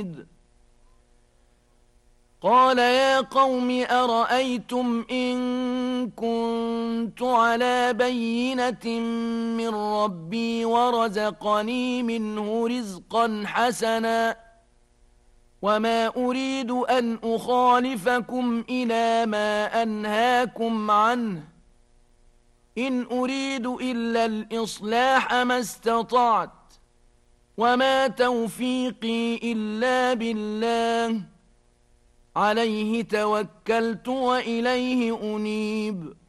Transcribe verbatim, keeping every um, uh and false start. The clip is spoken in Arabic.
حميد. قال يا قوم أرأيتم إن كنت على بينة من ربي ورزقني منه رزقا حسنا وما أريد أن أخالفكم إلى ما أنهاكم عنه إن أريد إلا الإصلاح ما استطعت وما توفيقي إلا بالله عليه توكلت وإليه أنيب.